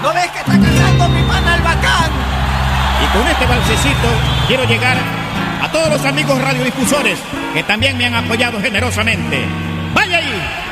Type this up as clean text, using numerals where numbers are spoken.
¿No ves que está cantando mi pana el bacán? Y con este balsecito quiero llegar a todos los amigos radiodifusores que también me han apoyado generosamente. ¡Vaya ahí!